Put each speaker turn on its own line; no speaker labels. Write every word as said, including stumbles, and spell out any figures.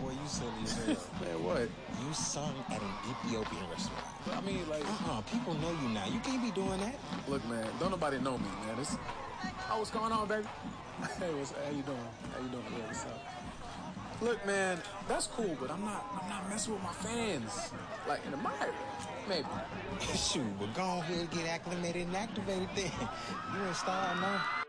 Boy, you silly as hell.
Man, what?
You sung at an Ethiopian restaurant.
I mean, like...
Uh-uh, people know you now. You can't be doing that.
Look, man, don't nobody know me, man. It's... Oh, what's going on, baby? Hey, what's... How you doing? How you doing? Yeah, what's up? Look, man, that's cool, but I'm not... I'm not messing with my fans. Like, in the Myra, maybe.
Shoot, but go ahead, get acclimated and activated then. You a star now.